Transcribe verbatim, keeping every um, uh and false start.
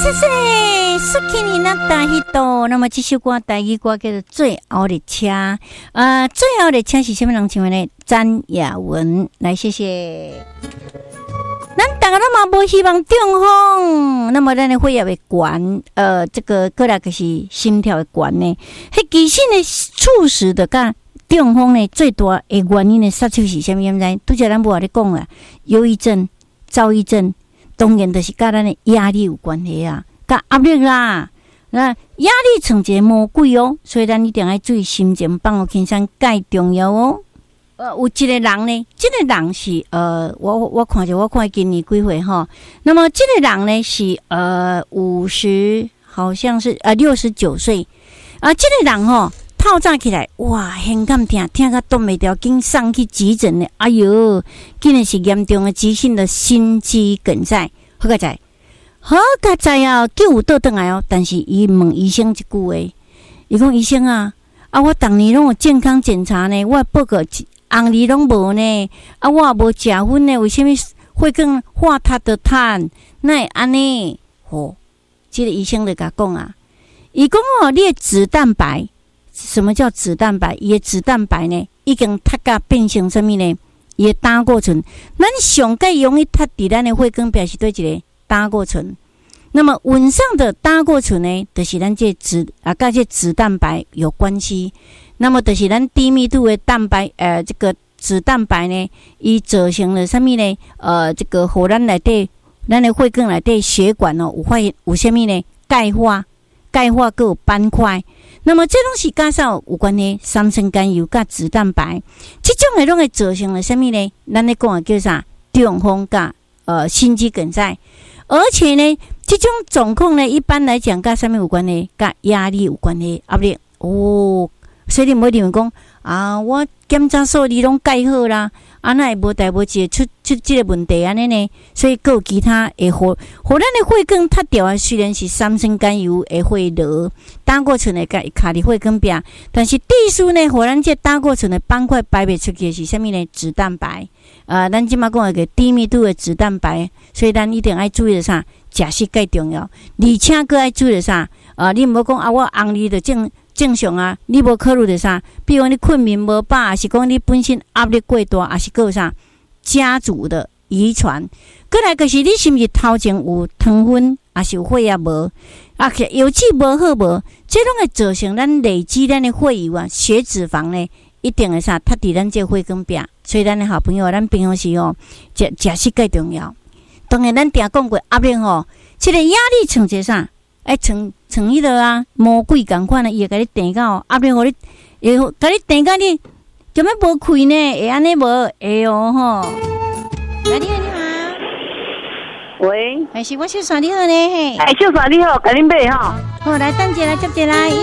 谢谢苏克尼那大一朵。那么这首歌台语歌叫做《最后的车》。呃，最后的车是什么人唱的呢？詹雅文。来，谢谢。咱大家都嘛无希望中风，那么咱的血压会悬，呃，这个过来就是心跳会悬呢。迄其实呢，猝死的甲中风呢，最大的原因呢，杀手是啥物？唔知？拄则咱无话咧讲啊，忧郁症、躁郁症。当然就是跟咱的压力有关系啊，跟压力啦，那压力像一个魔鬼哦，所以咱一定要注意心情放好轻松，介重要哦。呃，有一个人呢，这个人是呃，我我看着我看今年几岁哈，那么这个人呢是呃五十，好像是呃六十九岁啊，这个人吼。透早起来，哇，很感痛，痛到动袂掉，紧送去急诊呢。哎哟，竟然是严重的急性的心肌梗塞。好个在，好个在啊，救有倒转来哦。但是伊问医生一句话，伊讲医生啊，啊我逐年拢有健康检查呢，我报告红利拢无呢，啊我也无食薰呢，为什么会跟化他的碳？那会安尼？哦，这个医生就甲讲啊，伊讲哦，你的脂蛋白。什么叫脂蛋白？伊的脂蛋白呢，已经脱甲变成什么呢？伊的胆固醇，咱上介容易脱伫咱的血管壁是对一个胆固醇。那么晚上的胆固醇呢，就是咱这脂啊，跟这脂蛋白有关系。那么就是咱低密度的蛋白，呃，这个脂蛋白呢，伊造成了什么呢？呃，这个互咱内底，咱的血管内底血管哦，有发现有什么呢？钙化，钙化各有斑块。那么这拢是加上有关的三酸甘油甲脂蛋白，这种的拢会造成了什么呢？咱咧讲的叫啥？中风甲呃心肌梗塞，而且呢，这种状况呢，一般来讲甲什么有关呢？甲压力有关的压力哦。所以你唔好认为讲啊，我检查数字拢介好啦，啊那会无代无志出出这个问题安尼呢？所以还有其他会互互咱的血管脱掉的，虽然是三酸甘油会会落，胆固醇会甲卡伫血管壁，但是地数呢，互咱这胆固醇的斑块排袂出去是啥物呢？脂蛋白，呃，咱即马讲一个低密度的脂蛋白，所以咱一定要注意的啥？食食介重要，而且佫要注意的啥？呃，你唔好讲啊，我红利就正。正常啊，你无考虑的啥？比如你困眠无饱，还是讲你本身压力过大，还是个啥家族的遗传？过来就是你是不是头前有糖分，还是有血压无？啊，油脂无好无？这拢会造成咱累积咱的血油啊，血脂肪呢，一定会啥？它伫咱这血管壁。所以咱的好朋友，咱平常时哦，食食食介重要。当然，咱定讲过压力吼，这个压力像一啥？哎，像像迄个啊，魔鬼共款啊，伊会甲你电到，压力互你，会甲你电到你，根本无开呢，会安尼无会哦吼。来，你好，你好。 喂， 还是我小嫂你好呢？嘿， 哎，小嫂你好，甲恁买吼。 好，来等一下来接一下来。